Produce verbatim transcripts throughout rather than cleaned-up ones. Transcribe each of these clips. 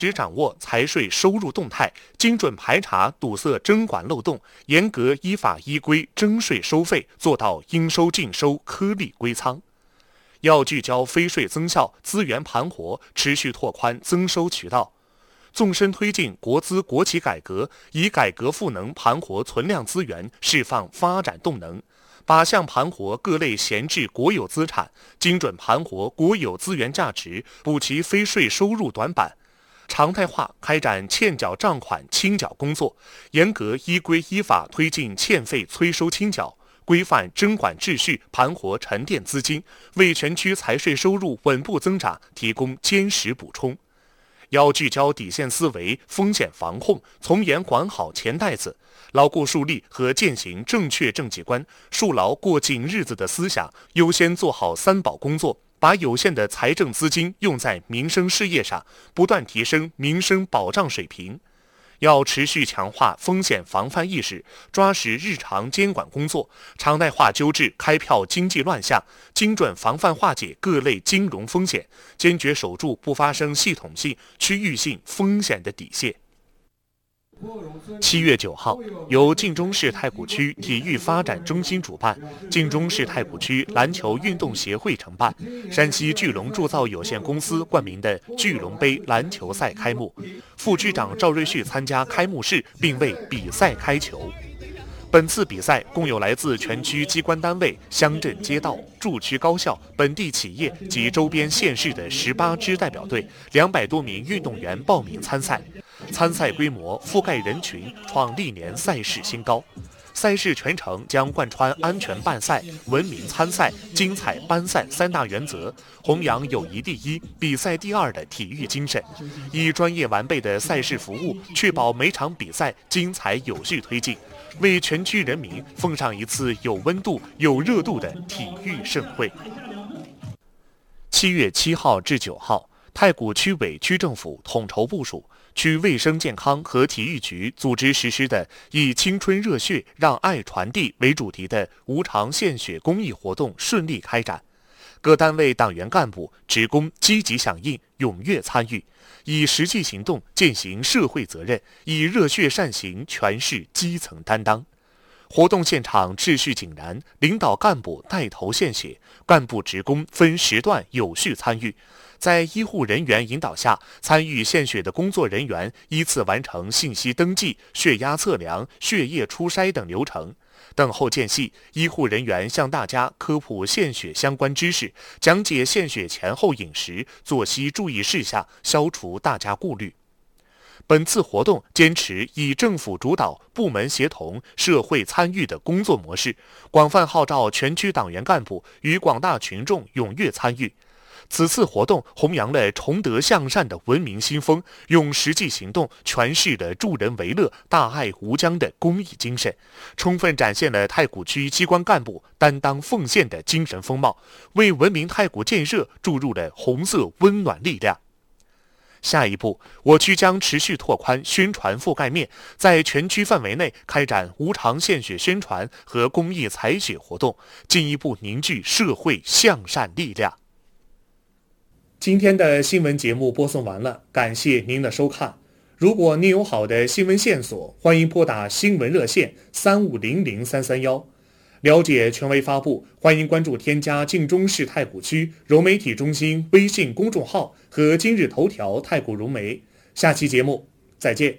只掌握财税收入动态，精准排查堵塞征管漏洞，严格依法依规征税收费，做到应收尽收、颗粒归仓。要聚焦非税增效、资源盘活，持续拓宽增收渠道，纵深推进国资国企改革，以改革赋能盘活存量资源，释放发展动能，靶向盘活各类闲置国有资产，精准盘活国有资源价值，补齐非税收入短板。常态化开展欠缴账款清缴工作，严格依规依法推进欠费催收清缴，规范征管秩序，盘活沉淀资金，为全区财税收入稳步增长提供坚实补充。要聚焦底线思维、风险防控，从严管好钱袋子，牢固树立和践行正确政绩观，树牢过紧日子的思想，优先做好三保工作，把有限的财政资金用在民生事业上，不断提升民生保障水平。要持续强化风险防范意识，抓实日常监管工作，常态化纠治开票经济乱象，精准防范化解各类金融风险，坚决守住不发生系统性、区域性风险的底线。七月九号，由晋中市太谷区体育发展中心主办，晋中市太谷区篮球运动协会承办，山西巨龙铸造有限公司冠名的巨龙杯篮球赛开幕。副区长赵瑞旭参加开幕式，并为比赛开球。本次比赛共有来自全区机关单位、乡镇街道、驻区高校、本地企业及周边县市的十八支代表队，两百多名运动员报名参赛。参赛规模、覆盖人群创历年赛事新高。赛事全程将贯穿安全办赛、文明参赛、精彩颁赛三大原则，弘扬友谊第一、比赛第二的体育精神，以专业完备的赛事服务，确保每场比赛精彩有序推进，为全区人民奉上一次有温度、有热度的体育盛会。七月七号至九号，太谷区委区政府统筹部署，区卫生健康和体育局组织实施的以青春热血让爱传递为主题的无偿献血公益活动顺利开展。各单位党员干部、职工积极响应，踊跃参与，以实际行动践行社会责任，以热血善行诠释基层担当。活动现场秩序井然，领导干部带头献血，干部职工分时段有序参与。在医护人员引导下，参与献血的工作人员依次完成信息登记、血压测量、血液初筛等流程。等候间隙，医护人员向大家科普献血相关知识，讲解献血前后饮食、作息注意事项，消除大家顾虑。本次活动坚持以政府主导、部门协同、社会参与的工作模式，广泛号召全区党员干部与广大群众踊跃参与。此次活动弘扬了崇德向善的文明新风，用实际行动诠释了助人为乐、大爱无疆的公益精神，充分展现了太谷区机关干部担当奉献的精神风貌，为文明太谷建设注入了红色温暖力量。下一步，我区将持续拓宽宣传覆盖面，在全区范围内开展无偿献血宣传和公益采血活动，进一步凝聚社会向善力量。今天的新闻节目播送完了，感谢您的收看。如果您有好的新闻线索，欢迎拨打新闻热线三五零零三三幺。了解权威发布，欢迎关注添加晋中市太谷区融媒体中心微信公众号和今日头条太谷融媒。下期节目再见。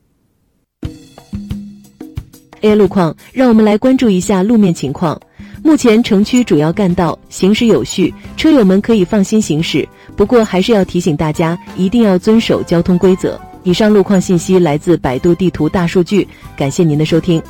A 路况，让我们来关注一下路面情况。目前城区主要干道行驶有序，车友们可以放心行驶，不过还是要提醒大家一定要遵守交通规则。以上路况信息来自百度地图大数据，感谢您的收听。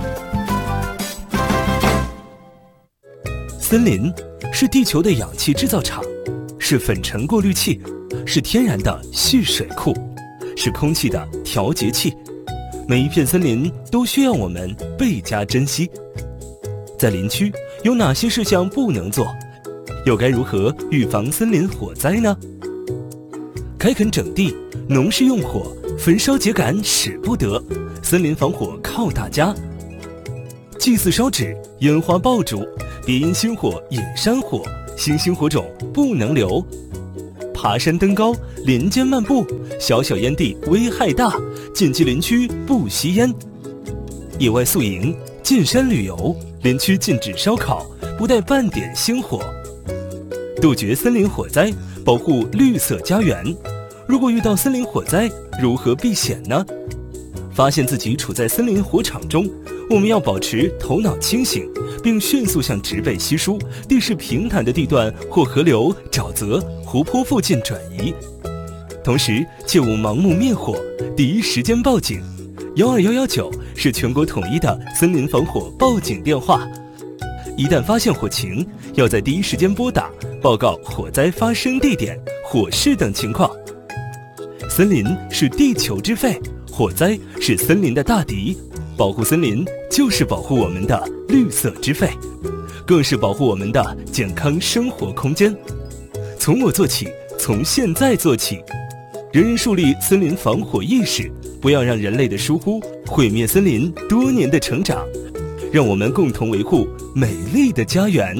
森林是地球的氧气制造厂，是粉尘过滤器，是天然的蓄水库，是空气的调节器。每一片森林都需要我们倍加珍惜。在林区有哪些事项不能做？又该如何预防森林火灾呢？开垦整地，农事用火，焚烧秸秆使不得，森林防火靠大家。祭祀烧纸，烟花爆竹，别因星火引山火，星星火种不能留。 爬山登高，林间漫步，小小烟蒂危害大，谨记林区不吸烟。野外宿营，进山旅游，林区禁止烧烤，不带半点星火。杜绝森林火灾，保护绿色家园。如果遇到森林火灾，如何避险呢？发现自己处在森林火场中，我们要保持头脑清醒，并迅速向植被稀疏、地势平坦的地段或河流、沼泽、湖泊附近转移。同时，切勿盲目灭火，第一时间报警。幺二幺幺九是全国统一的森林防火报警电话。一旦发现火情，要在第一时间拨打，报告火灾发生地点、火势等情况。森林是地球之肺，火灾是森林的大敌。保护森林就是保护我们的绿色之肺，更是保护我们的健康生活空间。从我做起，从现在做起，人人树立森林防火意识，不要让人类的疏忽毁灭森林多年的成长。让我们共同维护美丽的家园。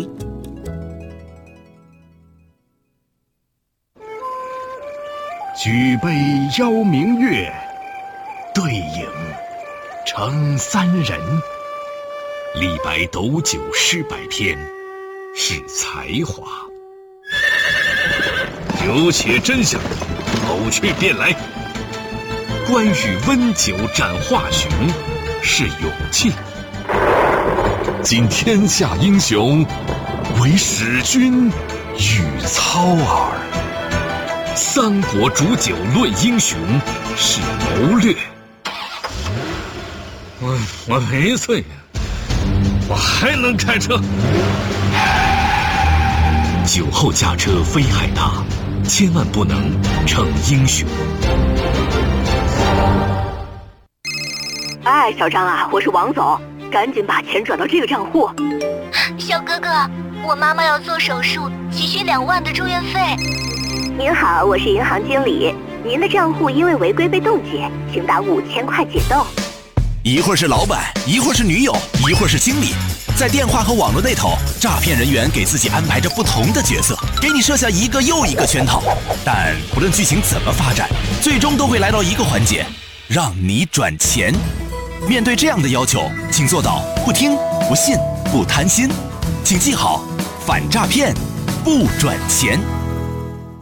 举杯邀明月，对影成三人。李白斗酒诗百篇，是才华。酒且真相，口去便来。关羽温酒斩华雄，是勇气。今天下英雄，唯使君与操耳。三国煮酒论英雄，是谋略。我我没醉呀，我还能开车。酒后驾车危害大，千万不能逞英雄。 哎，小张啊，我是王总，赶紧把钱转到这个账户。 小哥哥，我妈妈要做手术，急需两万的住院费。 您好，我是银行经理，您的账户因为违规被冻结，请打五千块解冻。 一会儿是老板，一会儿是女友，一会儿是经理，在电话和网络那头，诈骗人员给自己安排着不同的角色，给你设下一个又一个圈套。但不论剧情怎么发展，最终都会来到一个环节，让你转钱。面对这样的要求，请做到不听、不信、不贪心。请记好，反诈骗，不转钱。